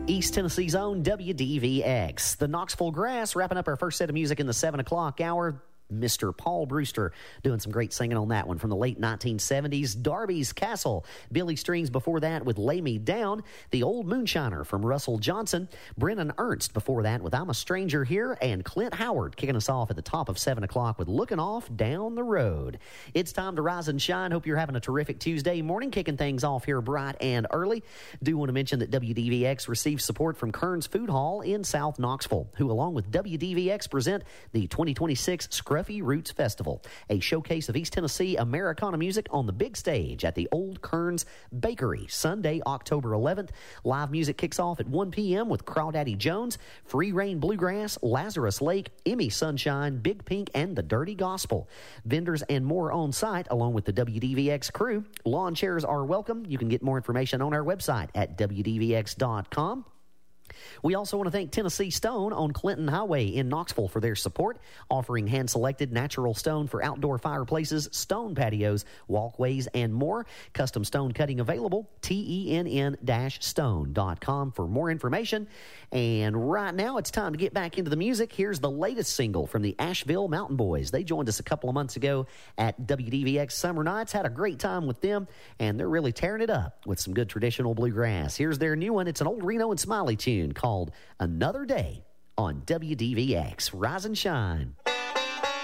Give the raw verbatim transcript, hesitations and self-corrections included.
East Tennessee's own W D V X. The Knoxville Grass wrapping up our first set of music in the seven o'clock hour. Mister Paul Brewster doing some great singing on that one from the late nineteen seventies. Darby's Castle. Billy Strings before that with Lay Me Down. The Old Moonshiner from Russell Johnson. Brennan Ernst before that with I'm a Stranger Here. And Clint Howard kicking us off at the top of seven o'clock with Looking Off Down the Road. It's time to rise and shine. Hope you're having a terrific Tuesday morning, kicking things off here bright and early. Do want to mention that W D V X receives support from Kern's Food Hall in South Knoxville, who along with W D V X present the twenty twenty-six Scruffy Roots Festival, a showcase of East Tennessee Americana music on the big stage at the Old Kearns Bakery, Sunday, October eleventh. Live music kicks off at one p.m. with Crawdaddy Jones, Free Reign Bluegrass, Lazarus Lake, Emmy Sunshine, Big Pink, and the Dirty Gospel. Vendors and more on site, along with the W D V X crew. Lawn chairs are welcome. You can get more information on our website at w d v x dot com. We also want to thank Tennessee Stone on Clinton Highway in Knoxville for their support, offering hand-selected natural stone for outdoor fireplaces, stone patios, walkways, and more. Custom stone cutting available, T E N N stone dot com for more information. And right now, it's time to get back into the music. Here's the latest single from the Asheville Mountain Boys. They joined us a couple of months ago at W D V X Summer Nights. Had a great time with them, and they're really tearing it up with some good traditional bluegrass. Here's their new one. It's an old Reno and Smiley tune called Another Day on W D V X. Rise and shine.